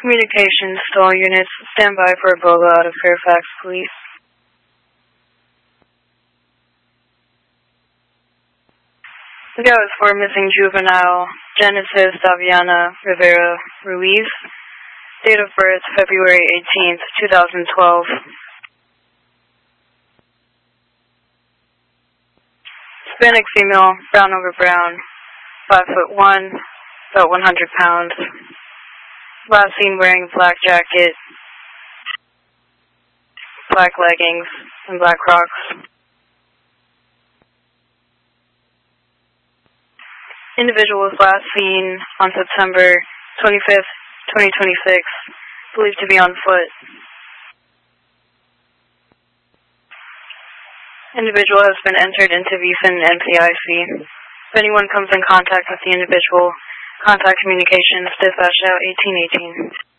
Communications to all units. Stand by for a BOGA out of Fairfax Police. The go is for missing juvenile Genesis Daviana Rivera Ruiz. Date of birth February 18th, 2012. Hispanic female, brown over brown, 5'1", about 100 pounds. Last seen wearing a black jacket, black leggings, and black Crocs. Individual was last seen on September 25th, 2026, believed to be on foot. Individual has been entered into VFIN and NCIC. If anyone comes in contact with the individual, contact Communications, dispatch out 1818.